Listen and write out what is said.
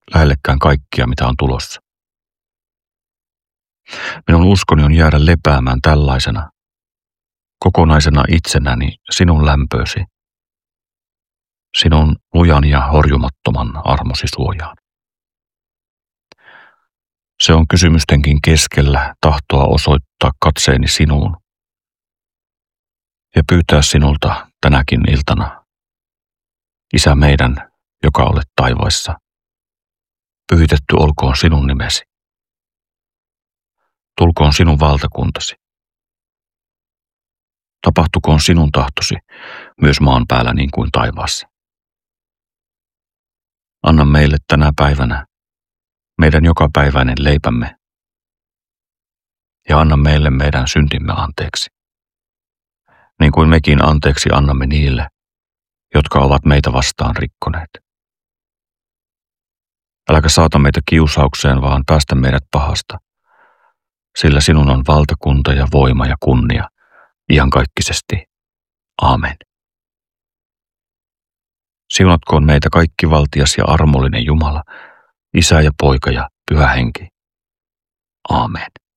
lähellekään kaikkia, mitä on tulossa. Minun uskoni on jäädä lepäämään tällaisena, kokonaisena itsenäni sinun lämpöösi, sinun lujan ja horjumattoman armosi suojaan. Se on kysymystenkin keskellä tahtoa osoittaa katseeni sinuun ja pyytää sinulta tänäkin iltana, Isä meidän, joka olet taivaissa, pyhitetty olkoon sinun nimesi. Tulkoon sinun valtakuntasi. Tapahtukoon sinun tahtosi myös maan päällä niin kuin taivaassa. Anna meille tänä päivänä meidän jokapäiväinen leipämme ja anna meille meidän syntimme anteeksi, niin kuin mekin anteeksi annamme niille, jotka ovat meitä vastaan rikkoneet. Äläkä saata meitä kiusaukseen, vaan päästä meidät pahasta, sillä sinun on valtakunta ja voima ja kunnia iankaikkisesti. Aamen. Siunatkoon meitä kaikkivaltias ja armollinen Jumala, Isä ja Poika ja Pyhä Henki. Aamen.